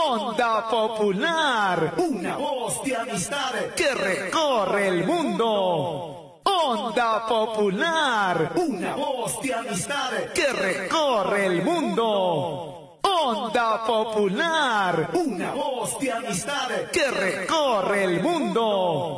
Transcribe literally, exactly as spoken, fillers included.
Onda Popular, una voz de amistad que recorre el mundo. Onda Popular, una voz de amistad que recorre el mundo. Onda Popular, una voz de amistad que recorre el mundo.